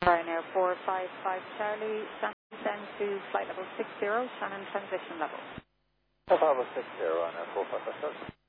Ryanair 455 Charlie, Shannon to flight level 60, Shannon transition level. Level 60, Ryanair 455 Charlie.